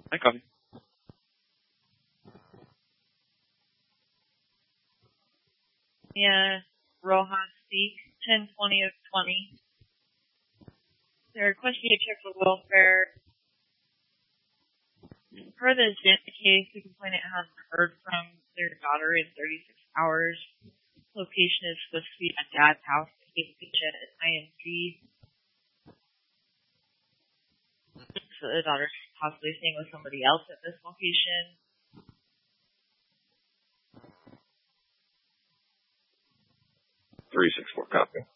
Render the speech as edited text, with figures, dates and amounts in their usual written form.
I copy. Yeah, Rojas speak, 10/20 of 20. They're requesting a check for welfare. Per the Zint case, the complainant hasn't heard from their daughter in 36 hours. Location is supposed to be at Dad's house. The patient is ING. So the daughter's possibly staying with somebody else at this location. 364 copy.